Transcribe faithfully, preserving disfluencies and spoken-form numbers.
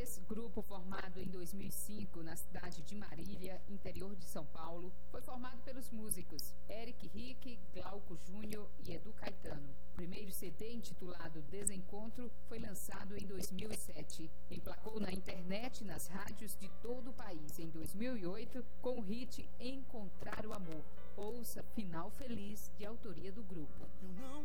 Três, grupo formado em dois mil e cinco na cidade de Marília, interior de São Paulo, foi formado pelos músicos Eric Rick, Glauco Júnior e Edu Caetano. O primeiro C D, intitulado Desencontro, foi lançado em dois mil e sete. Emplacou na internet e nas rádios de todo o país em dois mil e oito com o hit Encontrar o Amor. Ouça Final Feliz, de autoria do grupo. Eu não